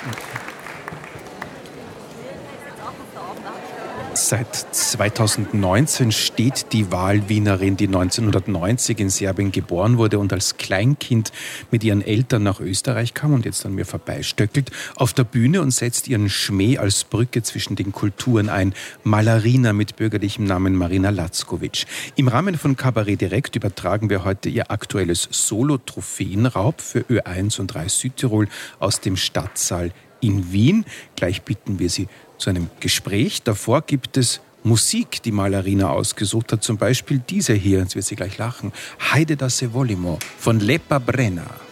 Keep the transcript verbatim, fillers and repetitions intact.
Seit zweitausendneunzehn steht die Wahlwienerin, die neunzehnhundertneunzig in Serbien geboren wurde und als Kleinkind mit ihren Eltern nach Österreich kam und jetzt an mir vorbeistöckelt, auf der Bühne und setzt ihren Schmäh als Brücke zwischen den Kulturen ein. Malarina mit bürgerlichem Namen Marina Lackovic. Im Rahmen von Kabarett Direkt übertragen wir heute ihr aktuelles Solo-Trophäenraub für Ö eins und drei Südtirol aus dem Stadtsaal in Wien. Gleich bitten wir Sie zu einem Gespräch. Davor gibt es Musik, die Malarina ausgesucht hat. Zum Beispiel diese hier, jetzt wird sie gleich lachen. Haide da se volimo von Lepa Brenna.